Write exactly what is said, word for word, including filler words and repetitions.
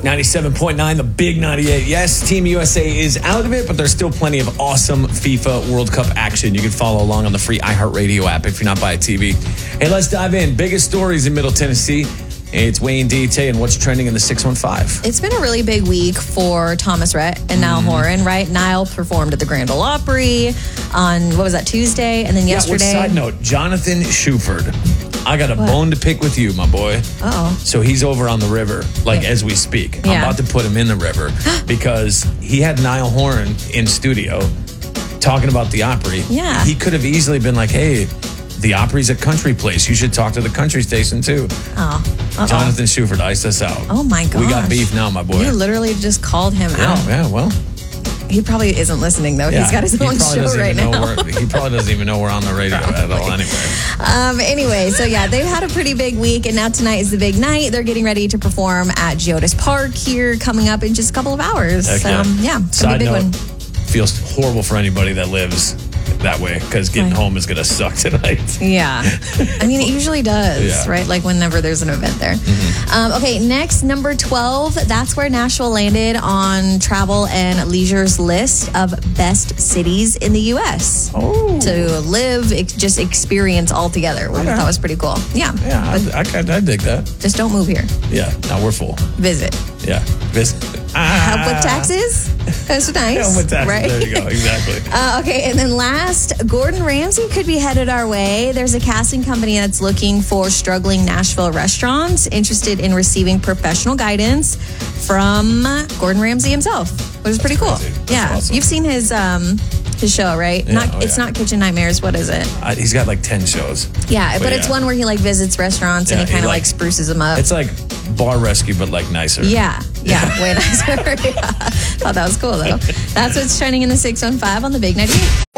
ninety-seven point nine, the big ninety-eight. Yes, Team U S A is out of it, but there's still plenty of awesome FIFA World Cup action. You can follow along on the free iHeartRadio app if you're not by a T V. Hey, let's dive in. Biggest stories in Middle Tennessee. It's Wayne D T and what's trending in the six one five. It's been a really big week for Thomas Rhett and Niall mm. Horan, right? Niall performed at the Grand Ole Opry on, what was that, Tuesday? And then yesterday. Yeah, side note, Jonathan Schuford. I got a what? bone to pick with you, my boy. Uh-oh. So he's over on the river, like yeah. as we speak. Yeah. I'm about to put him in the river because he had Niall Horan in studio talking about the Opry. Yeah. He could have easily been like, hey, the Opry's a country place. You should talk to the country station, too. Oh. Uh-oh. Jonathan Schuford iced us out. Oh, my gosh. We got beef now, my boy. You literally just called him yeah, out. Yeah, well. He probably isn't listening, though. Yeah, He's got his own show right now. He probably doesn't even know we're on the radio at all anyway. Um, anyway, so yeah, they've had a pretty big week, and now tonight is the big night. They're getting ready to perform at Geodis Park here coming up in just a couple of hours. Heck so, yeah, yeah it's Side going to be a big note, one. Feels horrible for anybody that lives that way because getting right. home is going to suck tonight. Yeah. I mean, it usually does, yeah. right? Like whenever there's an event there. Mm-hmm. Um, okay, next, number twelve. That's where Nashville landed on Travel and Leisure's list of best cities in the U S Oh. to live, ex- just experience altogether, which okay. I thought was pretty cool. Yeah. Yeah, I, I, I dig that. Just don't move here. Yeah, no, we're full. Visit. Yeah, visit. Ah. Help with taxes? That's nice. Help with taxes, right? There you go, exactly. uh, okay, and then last, Gordon Ramsay could be headed our way. There's a casting company that's looking for struggling Nashville restaurants interested in receiving professional guidance from Gordon Ramsay himself, which is pretty cool. Yeah, awesome. You've seen his um his show, right? Yeah, not oh, it's yeah. not Kitchen Nightmares. What is it? Uh, he's got like ten shows. Yeah, but, but yeah. it's one where he like visits restaurants yeah, and he kind of like, like spruces them up. It's like Bar Rescue, but like nicer. Yeah, yeah, way nicer. yeah. Thought that was cool though. That's what's trending in the six one five on the Big ninety-eight.